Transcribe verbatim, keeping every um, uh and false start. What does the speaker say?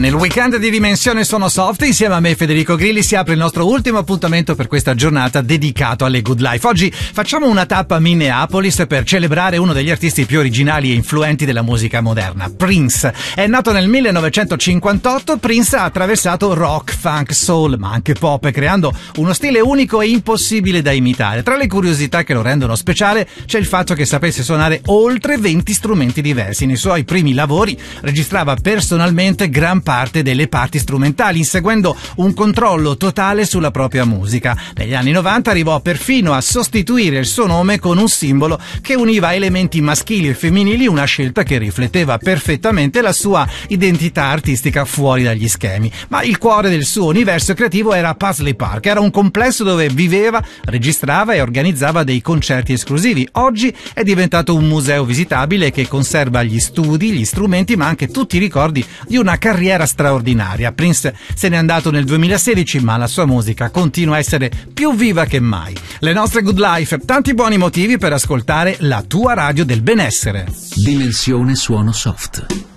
Nel weekend di Dimensione Suono Soft, insieme a me Federico Grilli, si apre il nostro ultimo appuntamento per questa giornata dedicato alle Good Life. Oggi facciamo una tappa a Minneapolis per celebrare uno degli artisti più originali e influenti della musica moderna, Prince. È nato nel millenovecentocinquantotto, Prince ha attraversato rock, funk, soul, ma anche pop, creando uno stile unico e impossibile da imitare. Tra le curiosità che lo rendono speciale c'è il fatto che sapesse suonare oltre venti strumenti diversi. Nei suoi primi lavori registrava personalmente gran parte delle parti strumentali, inseguendo un controllo totale sulla propria musica. Negli anni novanta arrivò perfino a sostituire il suo nome con un simbolo che univa elementi maschili e femminili, una scelta che rifletteva perfettamente la sua identità artistica fuori dagli schemi. Ma il cuore del suo universo creativo era Paisley Park, era un complesso dove viveva, registrava e organizzava dei concerti esclusivi. Oggi è diventato un museo visitabile che conserva gli studi, gli strumenti, ma anche tutti i ricordi di una carriera straordinaria. Prince se n'è andato nel duemilasedici, ma la sua musica continua a essere più viva che mai. Le nostre Good Life, tanti buoni motivi per ascoltare la tua radio del benessere. Dimensione Suono Soft.